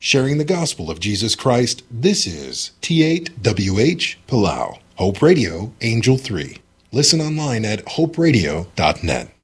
sharing the gospel of Jesus Christ. This is T8WH Palau, Hope Radio, Angel 3. Listen online at hoperadio.net.